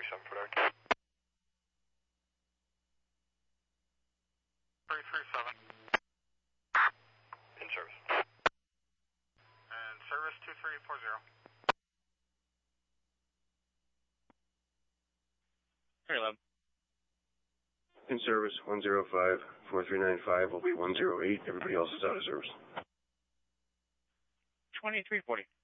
337 for dark. 337. In service. And service 2340. 311. In service 105, 4395 will be 108. Everybody else is out of service. 2340.